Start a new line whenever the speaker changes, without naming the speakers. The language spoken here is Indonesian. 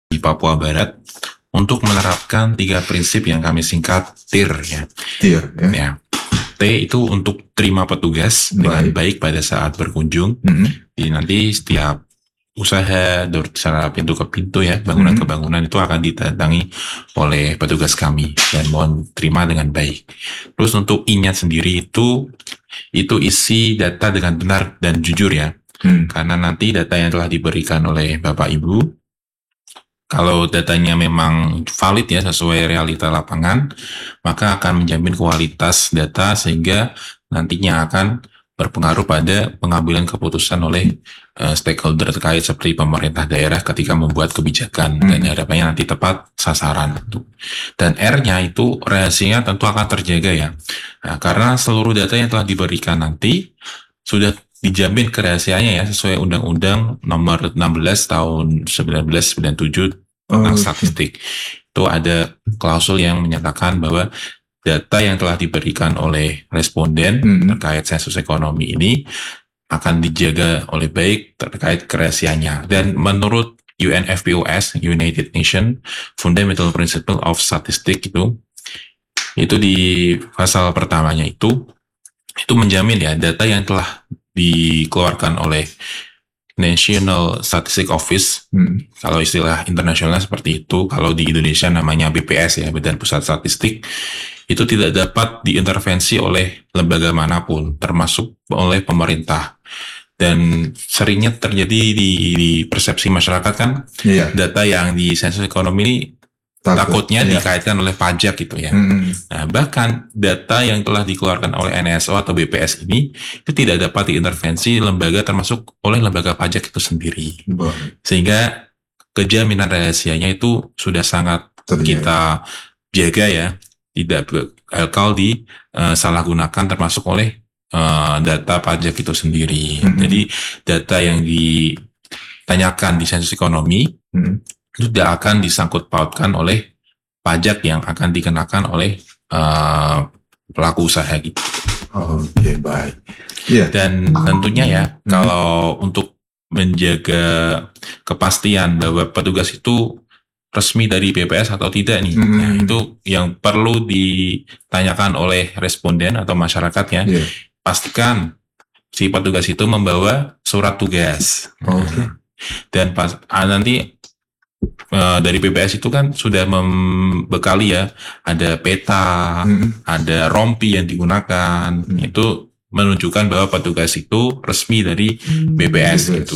di Papua Barat untuk menerapkan 3 prinsip yang kami singkat TIR ya.
TIR ya.
Ya. T itu untuk terima petugas dengan baik pada saat berkunjung. Jadi nanti setiap usaha secara pintu ke pintu ya, bangunan ke bangunan itu akan didatangi oleh petugas kami dan mohon terima dengan baik. Terus untuk I-nya sendiri itu isi data dengan benar dan jujur ya. Karena nanti data yang telah diberikan oleh Bapak Ibu, kalau datanya memang valid ya sesuai realita lapangan, maka akan menjamin kualitas data sehingga nantinya akan berpengaruh pada pengambilan keputusan oleh stakeholder terkait seperti pemerintah daerah ketika membuat kebijakan dan harapannya nanti tepat sasaran. Dan R-nya itu rahasianya tentu akan terjaga ya. Nah, karena seluruh data yang telah diberikan nanti sudah dijamin kerahasiaannya ya sesuai Undang-Undang Nomor 16 Tahun 1997 tentang statistik. Itu ada klausul yang menyatakan bahwa data yang telah diberikan oleh responden terkait sensus ekonomi ini akan dijaga oleh baik terkait kerahasiaannya. Dan menurut UNFPOS, United Nations Fundamental Principle of Statistics itu di pasal pertamanya itu menjamin ya data yang telah dikeluarkan oleh National Statistic Office, kalau istilah internasional seperti itu, kalau di Indonesia namanya BPS ya, Badan Pusat Statistik, itu tidak dapat diintervensi oleh lembaga manapun, termasuk oleh pemerintah. Dan seringnya terjadi di persepsi masyarakat kan, data yang di sensus ekonomi ini takutnya dikaitkan oleh pajak gitu ya. Nah, bahkan data yang telah dikeluarkan oleh NSO atau BPS ini itu tidak dapat diintervensi lembaga termasuk oleh lembaga pajak itu sendiri. Sehingga kejaminan rahasianya itu sudah sangat kita jaga ya, tidak bakal disalahgunakan termasuk oleh data pajak itu sendiri. Jadi data yang ditanyakan di sensus ekonomi tidak akan disangkut pautkan oleh pajak yang akan dikenakan oleh pelaku usaha gitu.
Oke, baik.
Dan tentunya ya, kalau untuk menjaga kepastian bahwa petugas itu resmi dari BPS atau tidak nih, nah itu yang perlu ditanyakan oleh responden atau masyarakat ya. Pastikan si petugas itu membawa surat tugas. Dan nanti dari BPS itu kan sudah membekali ya, ada peta, ada rompi yang digunakan, itu menunjukkan bahwa petugas itu resmi dari BPS gitu.